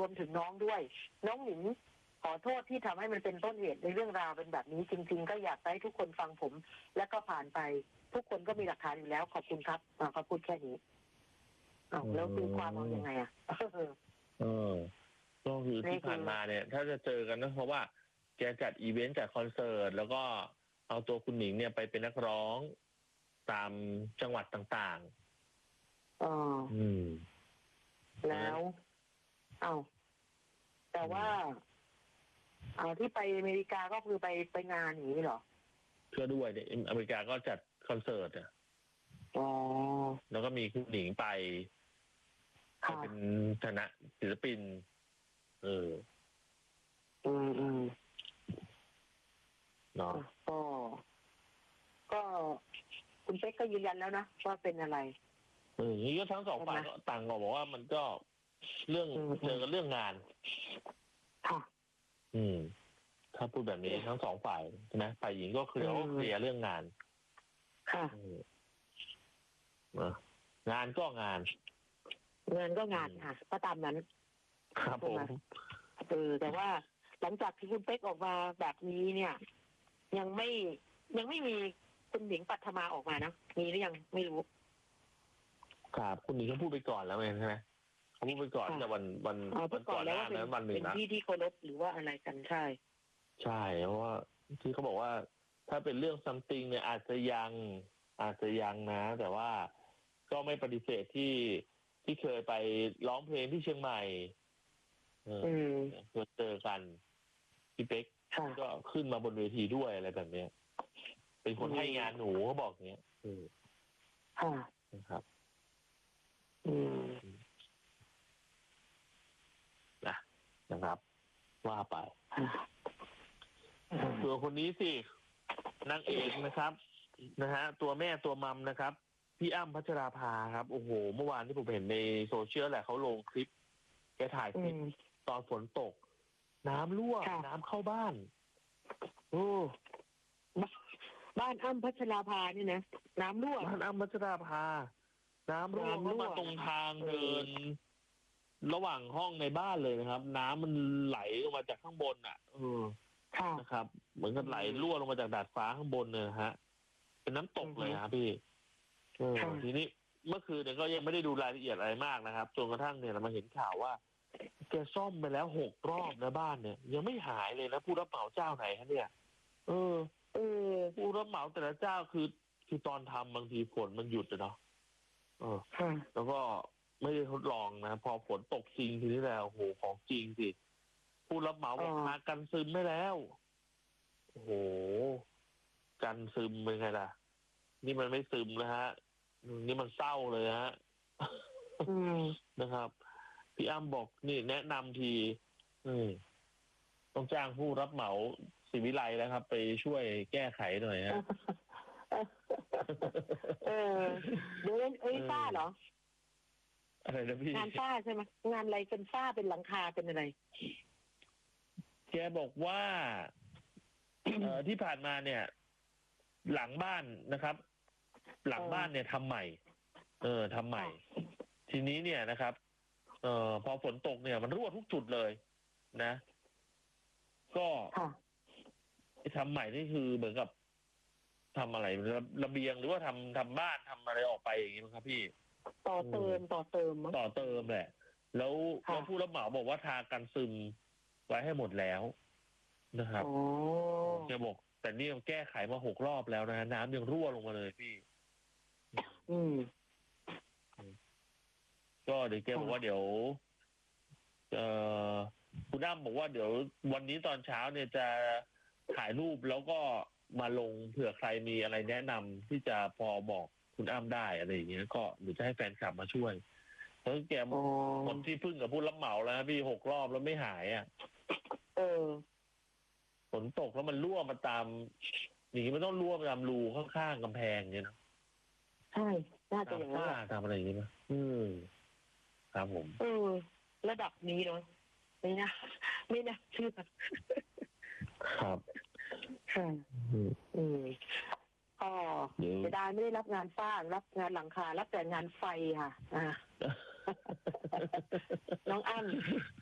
วมถึงน้องด้วยน้องหนิงขอโทษที่ทำให้มันเป็นต้นเหตุในเรื่องราวเป็นแบบนี้จริงๆก็อยากให้ทุกคนฟังผมแล้วก็ผ่านไปทุกคนก็มีหลักฐานอยู่แล้วขอบคุณครับเขาพูดแค่นี้แล้วคือความเอายังไงก็คือที่ผ่านมาเนี่ยถ้าจะเจอกันนะเพราะว่าแกจัดอีเวนต์จัดคอนเสิร์ตแล้วก็เอาตัวคุณหนิงเนี่ยไปเป็นนักร้องตามจังหวัดต่างๆแล้วแต่ว่าที่ไปอเมริกาก็คือไปงานอย่างนี้เหรอก็ด้วยเนี่ยอเมริกาก็จัดคอนเสิร์ตแล้วก็มีคุณหนิงไปเป็นฐานะศิลปินเนาะก็คุณเป๊กก็ยืนยันแล้วนะว่าเป็นอะไรนี่ก็ทั้งสองฝ่ายก็ต่างบอกว่ามันก็เรื่องเจอกันเรื่องงานค่ะถ้าพูดแบบนี้ทั้งสองฝ่ายใช่ไหมฝ่ายหญิงก็เคลียร์เรื่องงานค่ะงานก็งานค่ะก็ตามนั้นครับผมแต่ว่าหลังจากที่คุณเป๊กออกมาแบบนี้เนี่ยยังไม่มีคุณหญิงปัทมาออกมานะมีหรือยังไม่รู้ครับคุณหญิงก็พูดไปก่อนแล้วไงใช่ไหมเขาพูดไปก่อนแต่วันก่อนหน้านั้นวันหนึ่งนะเป็นที่เคารพหรือว่าอะไรกันใช่เพราะว่าที่เขาบอกว่าถ้าเป็นเรื่อง something เนี่ยอาจจะยังนะแต่ว่าก็ไม่ปฏิเสธที่เคยไปร้องเพลงที่เชียงใหม่เจอกันพี่เป๊กก็ขึ้นมาบนเวทีด้วยอะไรแบบเนี้ยเป็นคนให้งานหนูเขาบอกเนี้ยนะครับนะครับว่าไปตัวคนนี้สินางเอกนะครับตัวแม่ตัวมัมนะครับพี่อ้ำพัชราภาครับโอ้โหเมื่อวานที่ผมเห็นในโซเชียลแหละเขาลงคลิปแกถ่ายคลิปตอนฝนตกน้ำรั่วน้ำเข้าบ้านบ้านอ้ำพัชราภานี่นะน้ำรั่วบ้านอ้ำพัชราภาน้ำรั่วเข้ามาตรงทางเดินระหว่างห้องในบ้านเลยนะครับน้ำมันไหลลงมาจากข้างบนนะครับเหมือนกับไหลรั่วลงมาจากดาดฟ้าข้างบนเลยฮะเป็นน้ำตกเลยครับพี่ทีนี้เมื่อคืนเนี่ยก็ยังไม่ได้ดูรายละเอียดอะไรมากนะครับจนกระทั่งเนี่ยเรามาเห็นข่าวว่าแกซ่อมไปแล้ว6 รอบนะบ้านเนี่ยยังไม่หายเลยนะผู้รับเหมาเจ้าไหนฮะเนี่ยผู้รับเหมาแต่ละเจ้าคือตอนทำบางทีฝนมันหยุดเนาะแล้วก็ไม่ได้ทดลองนะพอฝนตกจริงทีนี้แล้วโอ้โหของจริงสิผู้รับเหมาบอกมากันซึมไม่แล้วโอ้โหกันซึมเป็นไงล่ะนี่มันไม่ซึมนะฮะนี่มันเศร้าเลยฮะนะครับพี่อ้ำบอกนี่แนะนำทีต้องจ้างผู้รับเหมาศิวิไลแล้วครับ ไปช่วยแก้ไขหน่อยฮะเดี๋ยวฝ้าเหรออะไรนะพี่งานฝ้าใช่ไหมงานอะไรเป็นฝ้าเป็นหลังคาเป็นอะไรแกบอกว่าที่ผ่านมาเนี่ย หลังบ้านนะครับ หลังบ้านเนี่ยทำใหม่ทำใหม่ทีนี้เนี่ยนะครับพอฝนตกเนี่ยมันรั่วทุกจุดเลยนะก็ทำใหม่นี่คือเหมือนกับทำอะไรระเบียงหรือว่าทำบ้านทำอะไรออกไปอย่างนี้มั้งครับพี่ต่อเติมแหละแล้วผู้รับเหมาบอกว่าทากันซึมไว้ให้หมดแล้วนะครับแกบอกแต่นี่แก้ไขมา6 รอบแล้วนะน้ำยังรั่วลงมาเลยพี่ก็เดี๋ยวแกบอกว่าเดี๋ยวคุณอ้ำบอกว่าเดี๋ยววันนี้ตอนเช้าเนี่ยจะถ่ายรูปแล้วก็มาลงเผื่อใครมีอะไรแนะนำที่จะพอบอกคุณอ้ำได้อะไรอย่างเงี้ยก็หรือจะให้แฟนคลับมาช่วยเพราะแกหมดที่พึ่งกับผู้รับเหมาแล้วพี่6 รอบแล้วไม่หายฝนตกแล้วมันรั่วมาตามอย่างนี้มันต้องรั่วมาตามรูข้างๆกำแพงเนี่ยนะใช่น่าจะอย่างนั้นตามอะไรอย่างนี้นะครับผมระดับนี้เนาะไม่นะชื่อครับก็จะได้ไม่ได้รับงานฝ้ารับงานหลังคารับแต่งานไฟค่ะน้องอ้ำ